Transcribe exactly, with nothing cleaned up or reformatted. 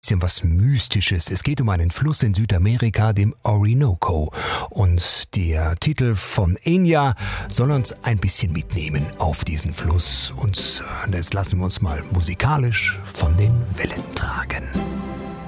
bisschen was Mystisches. Es geht um einen Fluss in Südamerika, dem Orinoco. Und der Titel von Enya soll uns ein bisschen mitnehmen auf diesen Fluss. Und jetzt lassen wir uns mal musikalisch von den Wellen tragen.